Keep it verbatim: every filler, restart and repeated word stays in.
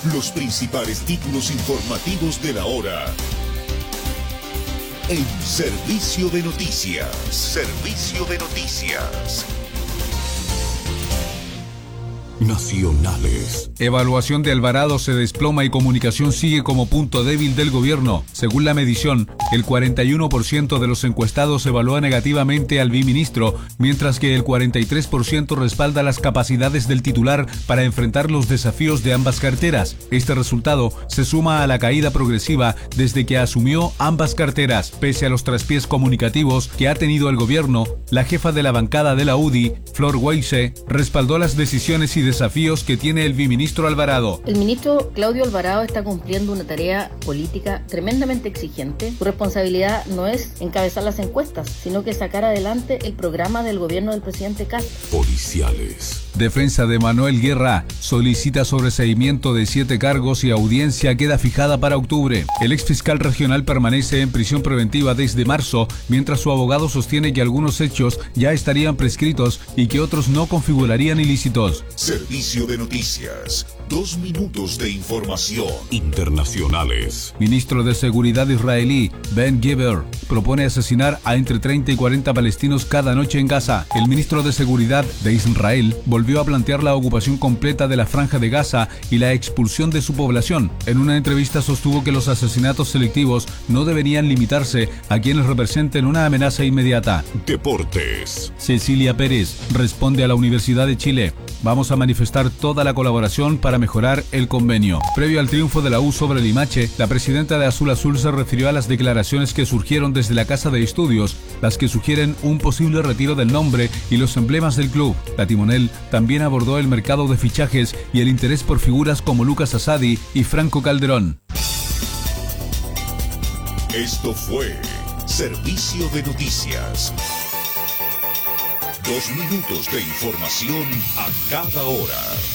Los principales títulos informativos de la hora. En Servicio de Noticias. Servicio de Noticias. Nacionales. Evaluación de Alvarado se desploma y comunicación sigue como punto débil del gobierno. Según la medición, el cuarenta y uno por ciento de los encuestados evalúa negativamente al biministro, mientras que el cuarenta y tres por ciento respalda las capacidades del titular para enfrentar los desafíos de ambas carteras. Este resultado se suma a la caída progresiva desde que asumió ambas carteras. Pese a los traspiés comunicativos que ha tenido el gobierno, la jefa de la bancada de la U D I, Flor Weisse, respaldó las decisiones y desafíos que tiene el biministro Alvarado. El ministro Claudio Alvarado está cumpliendo una tarea política tremendamente exigente. Su responsabilidad no es encabezar las encuestas, sino que sacar adelante el programa del gobierno del presidente Castro. Policiales. Defensa de Manuel Guerra solicita sobreseimiento de siete cargos y audiencia queda fijada para octubre. El exfiscal regional permanece en prisión preventiva desde marzo, mientras su abogado sostiene que algunos hechos ya estarían prescritos y que otros no configurarían ilícitos. Servicio de Noticias. Dos minutos de información. Internacionales. Ministro de Seguridad israelí, Ben Gvir, propone asesinar a entre treinta y cuarenta palestinos cada noche en Gaza. El ministro de Seguridad de Israel volvió a plantear la ocupación completa de la Franja de Gaza y la expulsión de su población. En una entrevista sostuvo que los asesinatos selectivos no deberían limitarse a quienes representen una amenaza inmediata. Deportes. Cecilia Pérez responde a la Universidad de Chile: vamos a manifestar toda la colaboración para mejorar el convenio. Previo al triunfo de la U sobre Limache, la presidenta de Azul Azul se refirió a las declaraciones que surgieron desde la Casa de Estudios, las que sugieren un posible retiro del nombre y los emblemas del club. La timonel también abordó el mercado de fichajes y el interés por figuras como Lucas Asadi y Franco Calderón. Esto fue Servicio de Noticias. Dos minutos de información a cada hora.